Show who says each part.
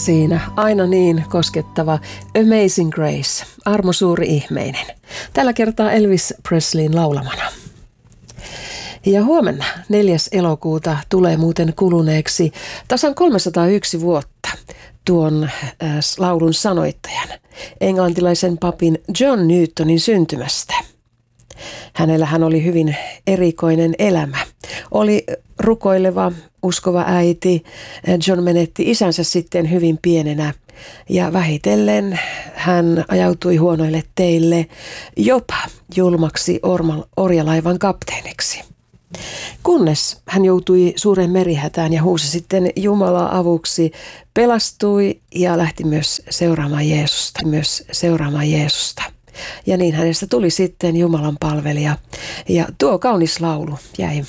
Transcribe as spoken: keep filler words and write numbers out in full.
Speaker 1: siinä aina niin koskettava Amazing Grace, armo suuri ihmeinen. Tällä kertaa Elvis Presleyn laulamana. Ja huomenna neljäs elokuuta tulee muuten kuluneeksi tasan kolmesataayksi vuotta tuon äh, laulun sanoittajan, englantilaisen papin John Newtonin syntymästä. Hänellähän oli hyvin erikoinen elämä. Oli rukoileva, uskova äiti. John menetti isänsä sitten hyvin pienenä ja vähitellen hän ajautui huonoille teille, jopa julmaksi orma, orjalaivan kapteeniksi. Kunnes hän joutui suureen merihätään ja huusi sitten Jumalaa avuksi, pelastui ja lähti myös seuraamaan Jeesusta, myös seuraamaan Jeesusta. Ja niin hänestä tuli sitten Jumalan palvelija. Ja tuo kaunis laulu jäi